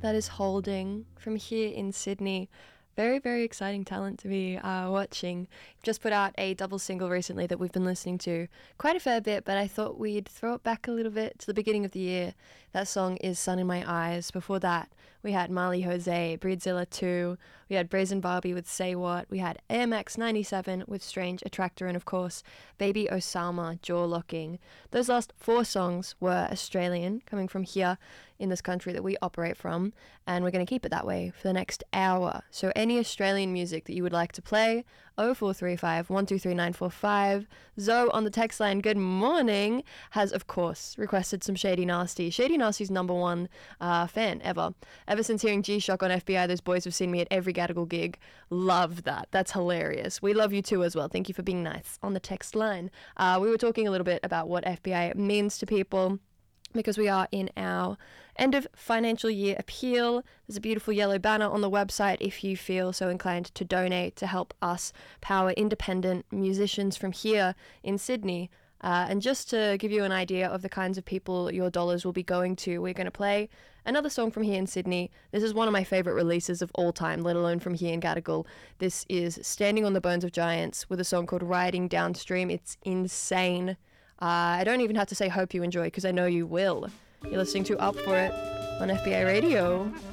That is Holding from here in Sydney. Very, very exciting talent to be watching. Just put out a double single recently that we've been listening to quite a fair bit, but I thought we'd throw it back a little bit to the beginning of the year. That song is Sun in My Eyes. Before that, we had Marley Jose, Breedzilla 2. We had Brazen Barbie with Say What. We had Air Max 97 with Strange Attractor. And of course, Baby Osama, Jaw Locking. Those last 4 songs were Australian, coming from here in this country that we operate from. And we're going to keep it that way for the next hour. So any Australian music that you would like to play, 0435 123 945. Zoe on the text line, good morning, has of course requested some Shady Nasty. Shady Nasty's #1 fan ever. Ever since hearing G-Shock on FBI, those boys have seen me at every Gadigal gig. Love that. That's hilarious. We love you too as well. Thank you for being nice on the text line. We were talking a little bit about what FBI means to people, because we are in our end of financial year appeal. There's a beautiful yellow banner on the website if you feel so inclined to donate to help us power independent musicians from here in Sydney. And just to give you an idea of the kinds of people your dollars will be going to, we're going to play another song from here in Sydney. This is one of my favourite releases of all time, let alone from here in Gadigal. This is Standing on the Bones of Giants with a song called Riding Downstream. It's insane. I don't even have to say hope you enjoy, because I know you will. You're listening to Up For It on FBI Radio.